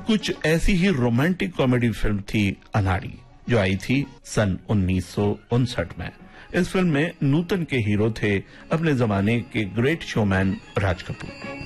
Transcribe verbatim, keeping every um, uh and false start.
कुछ ऐसी ही romantic comedy film थी अनाड़ी, जो आई थी सन उन्नीस सौ उनसठ में। इस फिल्म में नूतन के हीरो थे अपने जमाने के ग्रेट शोमैन राज कपूर।